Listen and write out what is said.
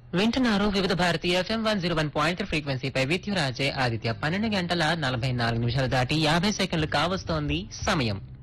వింటున్నారు వివిధ భారతీయ FM 101.3 ఫ్రీక్వెన్సీపై విద్యురాజే ఆదిత్య 12 గంటల 44 నిమిషాలు దాటి 50 సెకండ్లు కావస్తోంది సమయం.